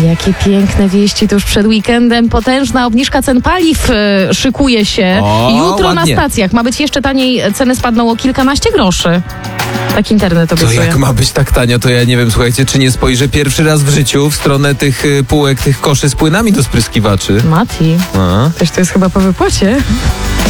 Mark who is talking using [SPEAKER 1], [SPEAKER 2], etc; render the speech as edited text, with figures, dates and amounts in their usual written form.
[SPEAKER 1] Jakie piękne wieści tuż przed weekendem. Potężna obniżka cen paliw szykuje się. Jutro
[SPEAKER 2] ładnie.
[SPEAKER 1] na stacjach ma być jeszcze taniej. Ceny spadną o kilkanaście groszy. Tak internet
[SPEAKER 2] To
[SPEAKER 1] obiecuje.
[SPEAKER 2] jak ma być tak tanio, to ja nie wiem, słuchajcie, czy nie spojrzę pierwszy raz w życiu w stronę tych półek, tych koszy z płynami do spryskiwaczy.
[SPEAKER 1] Mati,
[SPEAKER 2] A?
[SPEAKER 1] też to jest chyba po wypłacie.